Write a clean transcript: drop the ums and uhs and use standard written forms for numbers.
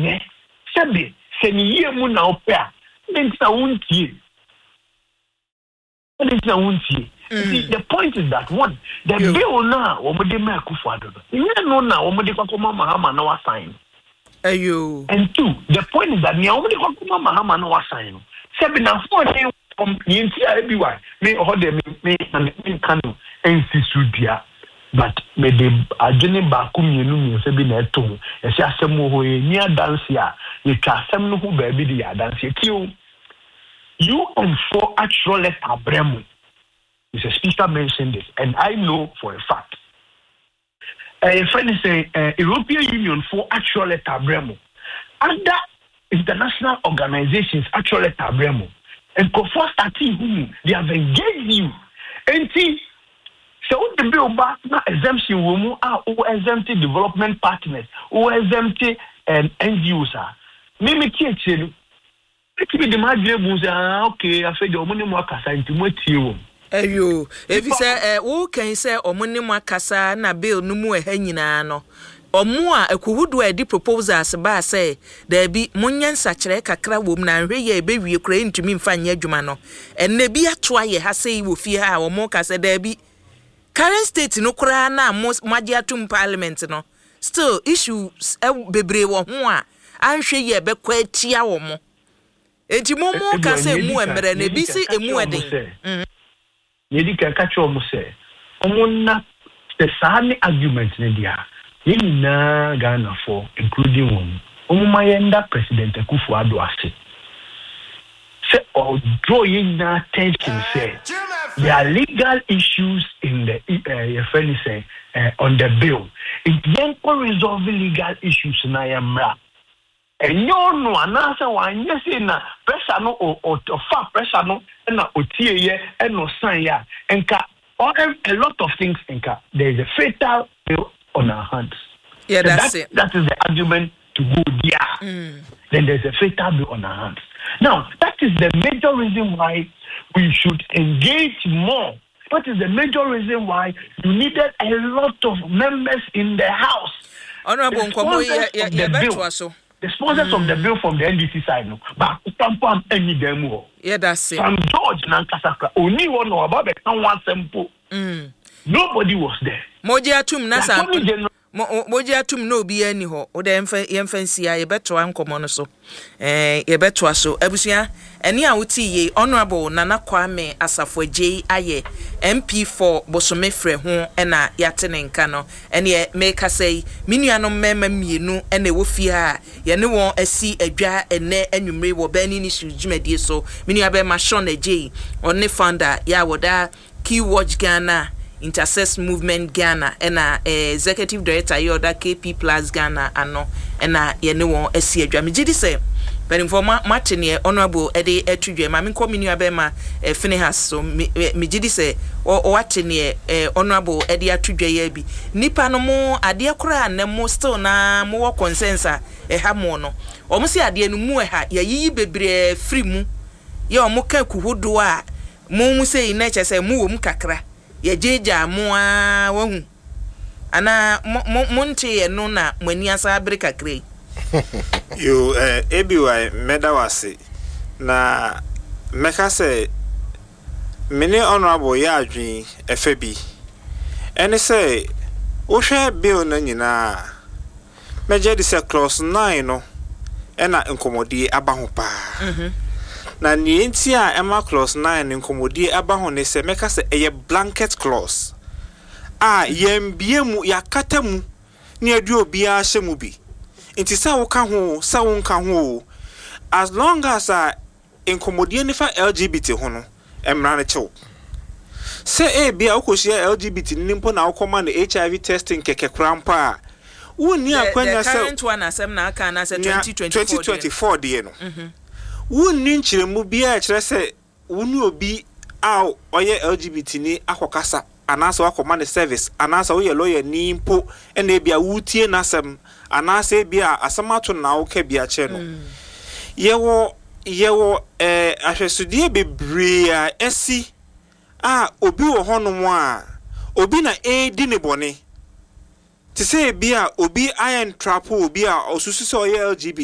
ne sabe se ni ye mu na opea nti wuntie the point is that one the bill now omode ma Akufo-Addo no na omode kwakoma Mahama na wa sign ayo and two the point is that ni omode kwakoma Mahama na wa sign sabe na for dey yenti a bi wa me ho de me kanu ensisudia but me de agene ba ku mienu se bi na eto e se asem ho e ni adanse a ye twa asem no ho ba bi de adanse tiwo you and for actual letter Bremo. Mr. Speaker mentioned this, and I know for a fact. A friend is saying European Union for actual letter Bremo. Other international organizations actual letter Bremo. And for starting whom they have engaged you. And see, so the bill back now exemption will are exempted development partners, or exempted NGOs are. Maybe teaching. It be the magic okay, I said the money more kasa into you. Ayo, if you say who can say omuni mu akasa na bill no mu eha nyina no. Omo a ekuhudu edi proposals ba say there be munyan sachire kakra wom na hwe ye bewie kura ntumi mfa nya adwuma no. Enne bi ato aye ha say wo fie ha omo kasa there be current state no kura na magia tum parliament no. Still issues bebre wo ho a anhwe ye be kwa tia wo mo. Enti momo ka say mu emere na bi si emu eden. Yedi ka catch omo say omonna the same argument ne dia na Ghana for including one omumayenda President Akufo-Addo ase say draw in attention say there are legal issues in the on the bill it can resolve legal issues na yamra enyo no anasa wanye say na pressure no or fa pressure no na otie ye no sign ya enka a lot of things enka there is a fatal bill on our hands. Yeah, that's it. That is the argument to go there. Then there's a fatal bill on our hands. Now, that is the major reason why we should engage more. That is the major reason why you needed a lot of members in the House. Honorable Nkomo, the sponsors of the bill from the NDC side, no, but any demo. Yeah, that's it. From George Nankasaka, only one know about it, one simple. Nobody was there. Moja atum nasa. Moja atum no bi ani ho. O de yemfansi a ye beto ankomo no so. Ye beto aso. Abusua eni a wuti ye Honorable Nana Kwame Asafo-Adjei aye MP4 Bosome Frɛ ho na yate ne nka no. Ene ye make say minuanom mema mienu na wo fie a ye ne won asi adwa ene anwumre wo bani ni sujumedie so. Minua be ma Sean Adjei on founder ya woda Key Watch Ghana Intercess Movement Ghana and executive director yoda KP Plus Ghana ano na ye ne won asi adwa me gidi say but informa Martin ye Honorable ede etudwe ma me komini abema Finehas so me gidi say o watene ye Honorable ede atudwe ye bi nipa no mo ade akora na mo still na mo wo consensus ha mo no o mo si ade no mu ha ye yi bebre free mu ye o mo ka kuhodo a mo say na che say mu wo mu kakra ye jeja mo a wahu ana monte ye no na mani asa abere kakra you ABY medawase na meka say many Honorable ya adwin FB ene say wo hwe bill na nyina meje di say clause 9 no ena nkomodi aba ho pa na ni nti a ema clause 9 nkomodi aba ho ne say meka say eye blanket clause yembie mu yakata mu ni adu obi a hye mu bi nti sa wo ka ho sa wo nka ho as long as nkomodi ni fa LGBT ho no emra ne chew say bia ukoshia LGBT nimpo na ukoma na HIV testing keke krampa woni akwanya say current one asem na aka na say 2024 de no woni nchiremu bia kire say woni obi a oye LGBT ni akokasa anasa wakoma ne service anasa wo ye lawyer nimpo ena bia wutie na asem anasa bia asamato na wo ka bia che no yewo ahwesudie bebre a esi obi wo honom a obi na di ne bone ti say bia obi iron trap obi a osusu so LGBT